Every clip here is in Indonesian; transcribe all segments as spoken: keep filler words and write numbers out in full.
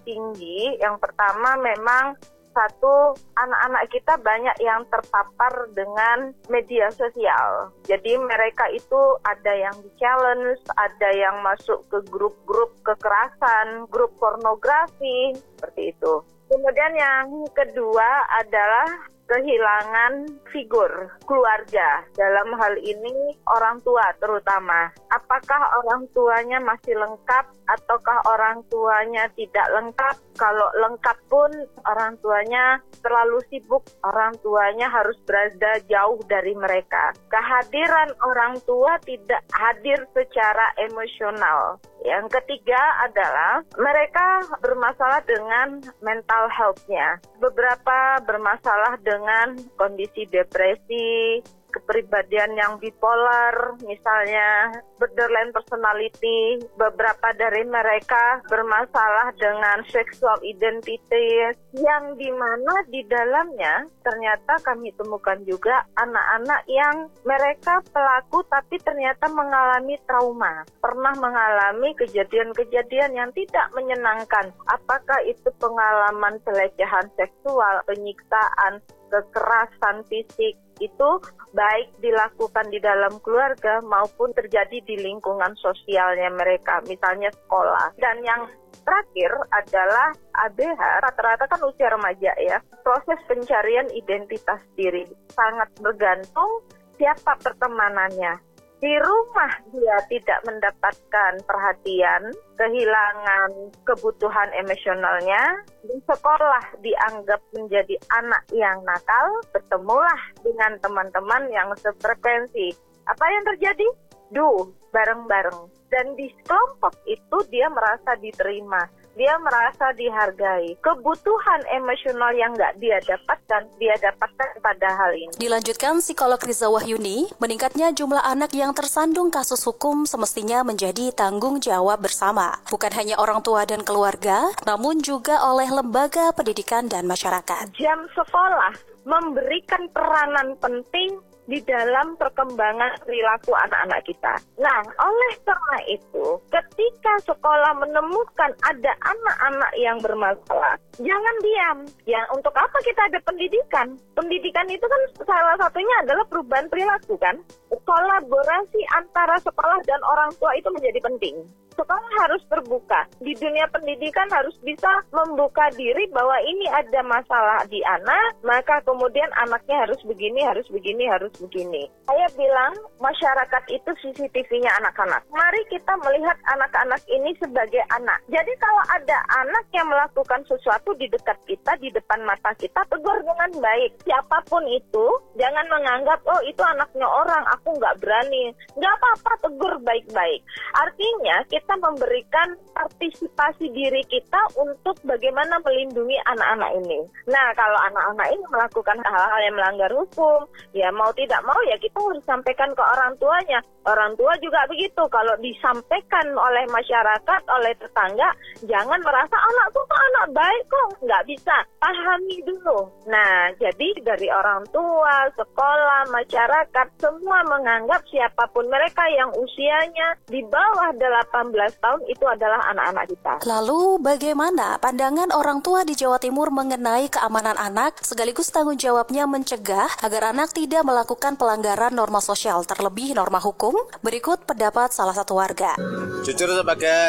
tinggi. Yang pertama memang satu, anak-anak kita banyak yang terpapar dengan media sosial. Jadi mereka itu ada yang di-challenge, ada yang masuk ke grup-grup kekerasan, grup pornografi, seperti itu. Kemudian yang kedua adalah kehilangan figur keluarga. Dalam hal ini orang tua terutama. Apakah orang tuanya masih lengkap ataukah orang tuanya tidak lengkap? Kalau lengkap pun orang tuanya terlalu sibuk, orang tuanya harus berada jauh dari mereka. Kehadiran orang tua tidak hadir secara emosional. Yang ketiga adalah mereka bermasalah dengan mental health-nya. Beberapa bermasalah dengan kondisi depresi, kepribadian yang bipolar, misalnya borderline personality. Beberapa dari mereka bermasalah dengan sexual identity, yang dimana di dalamnya ternyata kami temukan juga anak-anak yang mereka pelaku tapi ternyata mengalami trauma, pernah mengalami kejadian-kejadian yang tidak menyenangkan. Apakah itu pengalaman pelecehan seksual, penyiksaan, kekerasan fisik, itu baik dilakukan di dalam keluarga maupun terjadi di lingkungan sosialnya mereka, misalnya sekolah. Dan yang terakhir adalah A B H, rata-rata kan usia remaja ya. Proses pencarian identitas diri sangat bergantung siapa pertemanannya. Di rumah dia tidak mendapatkan perhatian, kehilangan kebutuhan emosionalnya. Di sekolah dianggap menjadi anak yang nakal, bertemulah dengan teman-teman yang sefrekuensi. Apa yang terjadi? Do, bareng-bareng. Dan di kelompok itu dia merasa diterima. Dia merasa dihargai. Kebutuhan emosional yang nggak dia dapatkan, dia dapatkan pada hal ini. Dilanjutkan psikolog Riza Wahyuni, meningkatnya jumlah anak yang tersandung kasus hukum semestinya menjadi tanggung jawab bersama. Bukan hanya orang tua dan keluarga, namun juga oleh lembaga pendidikan dan masyarakat. Jam sekolah memberikan peranan penting di dalam perkembangan perilaku anak-anak kita. Nah, oleh karena itu, ketika sekolah menemukan ada anak-anak yang bermasalah, jangan diam. Ya, untuk apa kita ada pendidikan? Pendidikan itu kan salah satunya adalah perubahan perilaku kan? Kolaborasi antara sekolah dan orang tua itu menjadi penting. Sekolah harus terbuka. Di dunia pendidikan harus bisa membuka diri bahwa ini ada masalah di anak, maka kemudian anaknya harus begini, harus begini, harus begini. Saya bilang masyarakat itu C C T V-nya anak-anak. Mari kita melihat anak-anak ini sebagai anak. Jadi kalau ada anak yang melakukan sesuatu di dekat kita, di depan mata kita, tegur dengan baik. Siapapun itu, jangan menganggap, oh itu anaknya orang, aku nggak berani. Nggak apa-apa, tegur baik-baik. Artinya, kita kita memberikan partisipasi diri kita untuk bagaimana melindungi anak-anak ini. Nah, kalau anak-anak ini melakukan hal-hal yang melanggar hukum, ya mau tidak mau ya kita harus sampaikan ke orang tuanya. Orang tua juga begitu. Kalau disampaikan oleh masyarakat, oleh tetangga, jangan merasa anakku kok anak baik kok. Nggak bisa. Pahami dulu. Nah, jadi dari orang tua, sekolah, masyarakat, semua menganggap siapapun mereka yang usianya di bawah delapan belas tahun itu adalah anak-anak kita. Lalu bagaimana pandangan orang tua di Jawa Timur mengenai keamanan anak sekaligus tanggung jawabnya mencegah agar anak tidak melakukan pelanggaran norma sosial terlebih norma hukum? Berikut pendapat salah satu warga. Jujur sebagai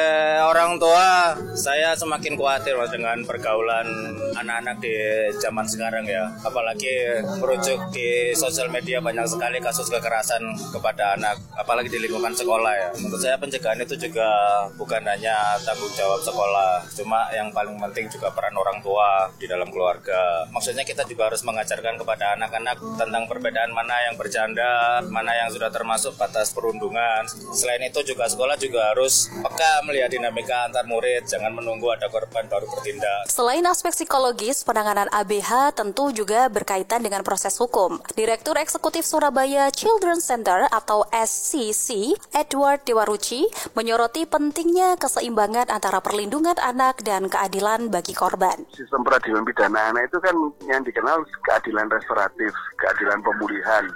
orang tua, saya semakin khawatir dengan pergaulan anak-anak di zaman sekarang ya. Apalagi merujuk di sosial media banyak sekali kasus kekerasan kepada anak, apalagi di lingkungan sekolah ya. Menurut saya pencegahan itu juga bukan hanya tanggung jawab sekolah, cuma yang paling penting juga peran orang tua di dalam keluarga. Maksudnya kita juga harus mengajarkan kepada anak-anak tentang perbedaan mana yang bercanda, mana yang sudah termasuk batas perundungan. Selain itu juga sekolah juga harus peka melihat dinamika antar murid, jangan menunggu ada korban baru bertindak. Selain aspek psikologis, penanganan A B H tentu juga berkaitan dengan proses hukum. Direktur Eksekutif Surabaya Children's Center atau S C C, Edward Dewaruchi, menyoroti pentingnya keseimbangan antara perlindungan anak dan keadilan bagi korban. Sistem peradilan pidana anak itu kan yang dikenal keadilan restoratif, keadilan pemulihan,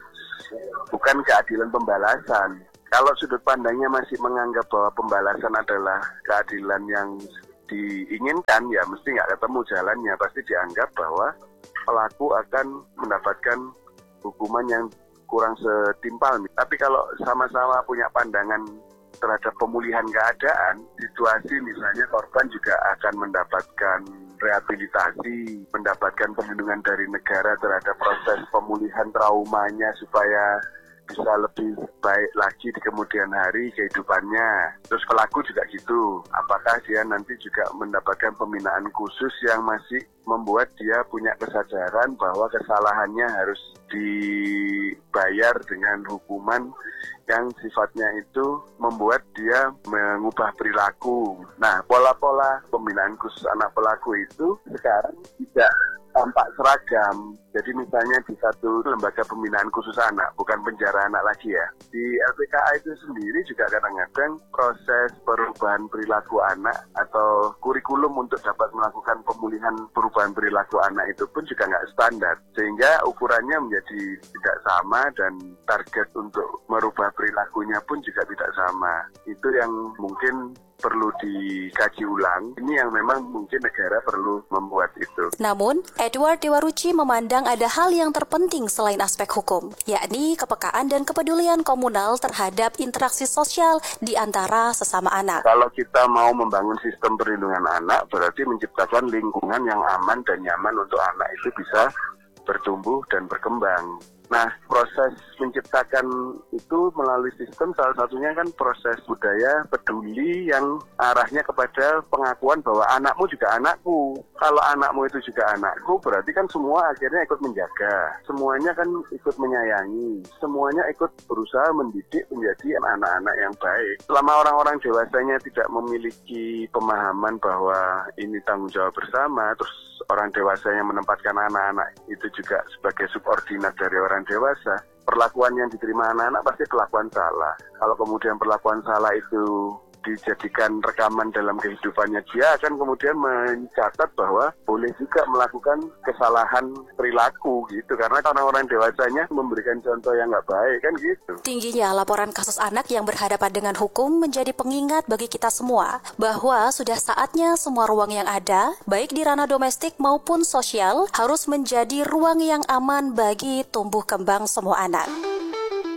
bukan keadilan pembalasan. Kalau sudut pandangnya masih menganggap bahwa pembalasan adalah keadilan yang diinginkan, ya mesti nggak ketemu jalannya. Pasti dianggap bahwa pelaku akan mendapatkan hukuman yang kurang setimpal. Tapi kalau sama-sama punya pandangan terhadap pemulihan keadaan, situasi misalnya korban juga akan mendapatkan rehabilitasi, mendapatkan perlindungan dari negara terhadap proses pemulihan traumanya supaya bisa lebih baik lagi di kemudian hari kehidupannya. Terus pelaku juga gitu, apakah dia nanti juga mendapatkan pembinaan khusus yang masih membuat dia punya kesadaran bahwa kesalahannya harus dibayar dengan hukuman yang sifatnya itu membuat dia mengubah perilaku. Nah, pola-pola pembinaan khusus anak pelaku itu sekarang tidak tampak seragam. Jadi misalnya di satu lembaga pembinaan khusus anak, bukan penjara anak lagi ya. Di L P K A itu sendiri juga kadang-kadang proses perubahan perilaku anak atau kurikulum untuk dapat melakukan pemulihan perubahan perilaku anak itu pun juga nggak standar. Sehingga ukurannya menjadi tidak sama dan target untuk merubah perilakunya pun juga tidak sama. Itu yang mungkin perlu dikaji ulang. Ini yang memang mungkin negara perlu membuat itu. Namun, Edward Dewaruchi memandang ada hal yang terpenting selain aspek hukum, yakni kepekaan dan kepedulian komunal terhadap interaksi sosial di antara sesama anak. Kalau kita mau membangun sistem perlindungan anak, berarti menciptakan lingkungan yang aman dan nyaman untuk anak itu bisa bertumbuh dan berkembang. Nah, proses menciptakan itu melalui sistem salah satunya kan proses budaya peduli yang arahnya kepada pengakuan bahwa anakmu juga anakku. Kalau anakmu itu juga anakku, berarti kan semua akhirnya ikut menjaga. Semuanya kan ikut menyayangi. Semuanya ikut berusaha mendidik menjadi anak-anak yang baik. Selama orang-orang dewasanya tidak memiliki pemahaman bahwa ini tanggung jawab bersama, terus orang dewasa yang menempatkan anak-anak itu juga sebagai subordinat dari orang dewasa, perlakuan yang diterima anak-anak pasti perlakuan salah. Kalau kemudian perlakuan salah itu dijadikan rekaman dalam kehidupannya, dia akan kemudian mencatat bahwa boleh juga melakukan kesalahan perilaku gitu, karena orang-orang dewasanya memberikan contoh yang nggak baik kan gitu. Tingginya laporan kasus anak yang berhadapan dengan hukum menjadi pengingat bagi kita semua bahwa sudah saatnya semua ruang yang ada, baik di ranah domestik maupun sosial, harus menjadi ruang yang aman bagi tumbuh kembang semua anak.